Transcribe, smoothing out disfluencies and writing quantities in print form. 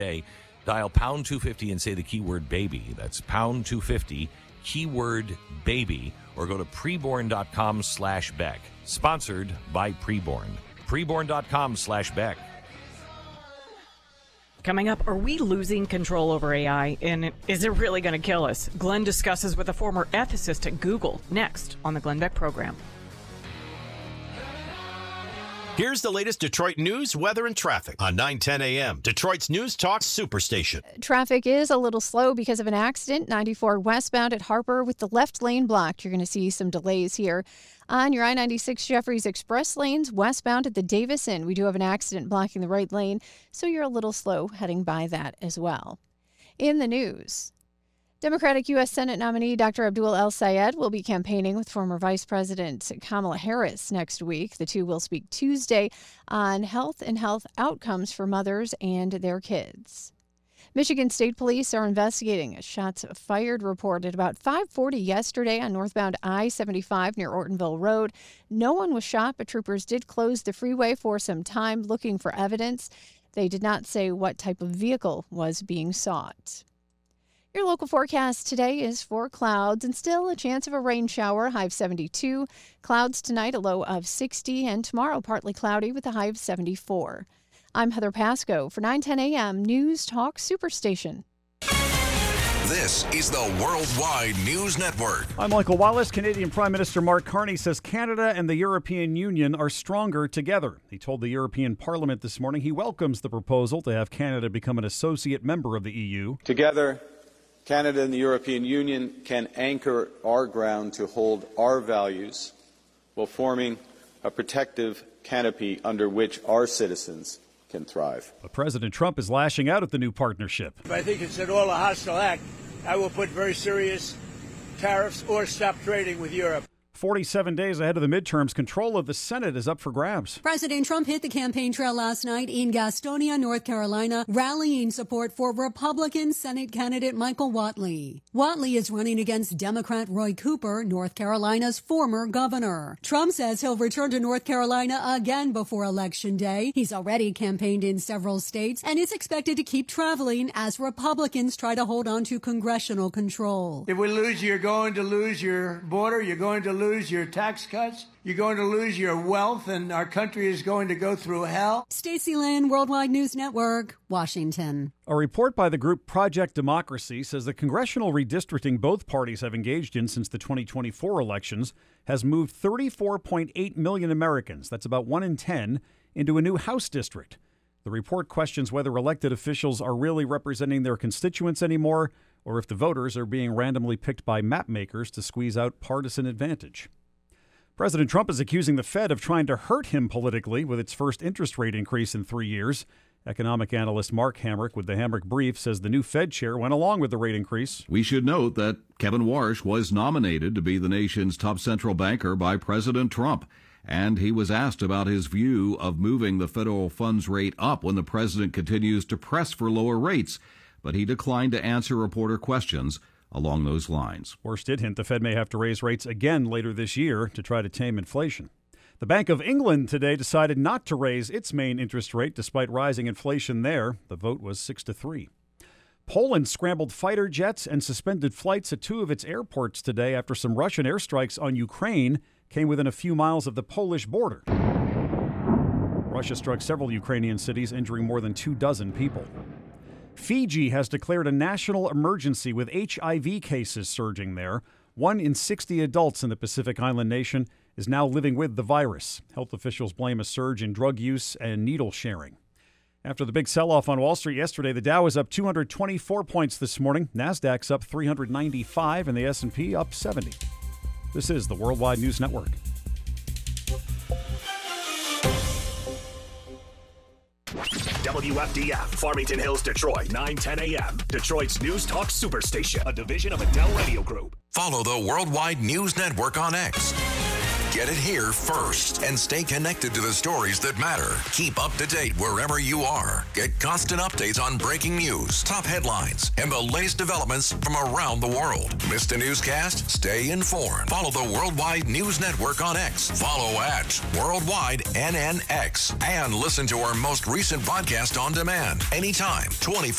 Dial pound 250 and say the keyword baby. That's pound 250, keyword baby, or go to preborn.com/Beck. Sponsored by Preborn. Preborn.com/Beck. Coming up, are we losing control over AI, and is it really going to kill us? Glenn discusses with a former ethicist at Google next on the Glenn Beck program. Here's the latest Detroit news, weather, and traffic on 9:10 a.m. Detroit's News Talk Superstation. Traffic is a little slow because of an accident. 94 westbound at Harper with the left lane blocked. You're going to see some delays here. On your I-96 Jeffries Express lanes, westbound at the Davison, we do have an accident blocking the right lane, so you're a little slow heading by that as well. In the news, Democratic U.S. Senate nominee Dr. Abdul El-Sayed will be campaigning with former Vice President Kamala Harris next week. The two will speak Tuesday on health and health outcomes for mothers and their kids. Michigan State Police are investigating a shots fired report at about 5:40 yesterday on northbound I-75 near Ortonville Road. No one was shot, but troopers did close the freeway for some time looking for evidence. They did not say what type of vehicle was being sought. Your local forecast today is for clouds and still a chance of a rain shower, high of 72. Clouds tonight, a low of 60, and tomorrow partly cloudy with a high of 74. I'm Heather Pasco for 9:10 a.m. News Talk Superstation. This is the Worldwide News Network. I'm Michael Wallace. Canadian Prime Minister Mark Carney says Canada and the European Union are stronger together. He told the European Parliament this morning he welcomes the proposal to have Canada become an associate member of the EU. Together, Canada and the European Union can anchor our ground to hold our values while forming a protective canopy under which our citizens can thrive. But President Trump is lashing out at the new partnership. If I think it's at all a hostile act, I will put very serious tariffs or stop trading with Europe. 47 days ahead of the midterms, control of the Senate is up for grabs. President Trump hit the campaign trail last night in Gastonia, North Carolina, rallying support for Republican Senate candidate Michael Whatley. Whatley is running against Democrat Roy Cooper, North Carolina's former governor. Trump says he'll return to North Carolina again before Election Day. He's already campaigned in several states and is expected to keep traveling as Republicans try to hold on to congressional control. If we lose, you're going to lose your border, you're going to lose your tax cuts, you're going to lose your wealth, and our country is going to go through hell. Stacey Lynn, Worldwide News Network, Washington. A report by the group Project Democracy says the congressional redistricting both parties have engaged in since the 2024 elections has moved 34.8 million Americans, that's about 1 in 10, into a new House district. The report questions whether elected officials are really representing their constituents anymore, or if the voters are being randomly picked by map makers to squeeze out partisan advantage. President Trump is accusing the Fed of trying to hurt him politically with its first interest rate increase in 3 years. Economic analyst Mark Hamrick with the Hamrick Brief says the new Fed chair went along with the rate increase. We should note that Kevin Warsh was nominated to be the nation's top central banker by President Trump, and he was asked about his view of moving the federal funds rate up when the president continues to press for lower rates, but he declined to answer reporter questions along those lines. Warsh did hint the Fed may have to raise rates again later this year to try to tame inflation. The Bank of England today decided not to raise its main interest rate despite rising inflation there. The vote was 6-3. Poland scrambled fighter jets and suspended flights at 2 of its airports today after some Russian airstrikes on Ukraine came within a few miles of the Polish border. Russia struck several Ukrainian cities, injuring more than 24 people. Fiji has declared a national emergency with HIV cases surging there. 1 in 60 adults in the Pacific Island nation is now living with the virus. Health officials blame a surge in drug use and needle sharing. After the big sell-off on Wall Street yesterday, the Dow is up 224 points this morning. NASDAQ's up 395 and the S&P up 70. This is the Worldwide News Network. WFDF, Farmington Hills, Detroit, 9:10 a.m. Detroit's News Talk Superstation, a division of Adele Radio Group. Follow the Worldwide News Network on X. Get it here first and stay connected to the stories that matter. Keep up to date wherever you are. Get constant updates on breaking news, top headlines, and the latest developments from around the world. Missed a newscast? Stay informed. Follow the Worldwide News Network on X. Follow at Worldwide NNX. And listen to our most recent podcast on demand anytime, 24